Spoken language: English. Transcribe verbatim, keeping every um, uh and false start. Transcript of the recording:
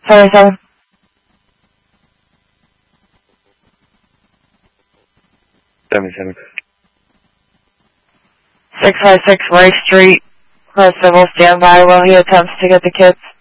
seventy-seven. seventy-seven. six five six Rice Street. Close civil, stand by while he attempts to get the kids.